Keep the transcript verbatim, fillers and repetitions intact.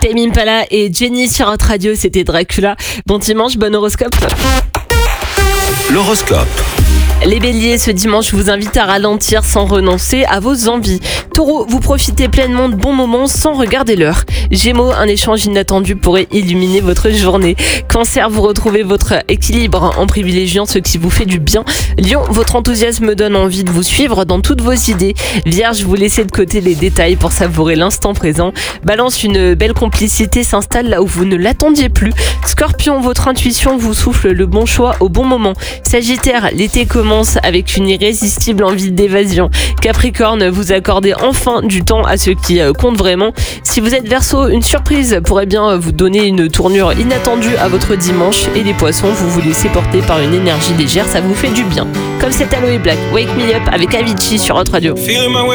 Tame Impala et Jenny sur Hot Radio, c'était Dracula. Bon dimanche, bon horoscope. L'horoscope. Les béliers, ce dimanche vous invite à ralentir sans renoncer à vos envies. Taureau, vous profitez pleinement de bons moments sans regarder l'heure. Gémeaux, un échange inattendu pourrait illuminer votre journée. Cancer, vous retrouvez votre équilibre en privilégiant ce qui vous fait du bien. Lion, votre enthousiasme donne envie de vous suivre dans toutes vos idées. Vierge, vous laissez de côté les détails pour savourer l'instant présent. Balance, une belle complicité s'installe là où vous ne l'attendiez plus. Scorpion, votre intuition vous souffle le bon choix au bon moment. Sagittaire, l'été commence avec une irrésistible envie d'évasion. Capricorne, vous accordez enfin du temps à ce qui compte vraiment. Si vous êtes Verseau, une surprise pourrait bien vous donner une tournure inattendue à votre dimanche. Et les Poissons, vous vous laissez porter par une énergie légère, ça vous fait du bien. Comme cet Aloe Black, Wake Me Up avec Avicii sur Hot Radio.